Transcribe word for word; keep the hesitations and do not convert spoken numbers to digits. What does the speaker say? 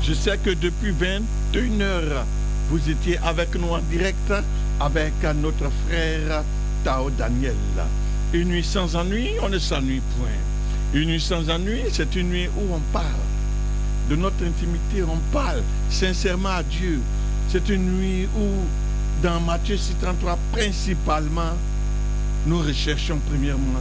Je sais que depuis vingt et une heures, vous étiez avec nous en direct avec notre frère Tao Daniel. Une nuit sans ennui, on ne s'ennuie point. Une nuit sans ennui, c'est une nuit où on parle de notre intimité, on parle sincèrement à Dieu. C'est une nuit où, dans Matthieu six trente-trois, principalement, nous recherchons premièrement